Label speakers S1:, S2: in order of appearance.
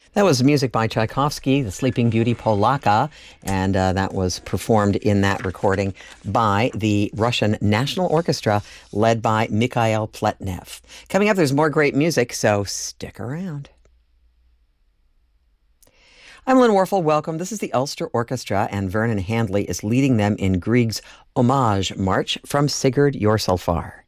S1: That was music by Tchaikovsky, The Sleeping Beauty Polaka, and that was performed in that recording by the Russian National Orchestra, led by Mikhail Pletnev. Coming up, there's more great music, so stick around. I'm Lynn Warfel. Welcome. This is the Ulster Orchestra, and Vernon Handley is leading them in Grieg's Homage March from Sigurd Jorsalfar.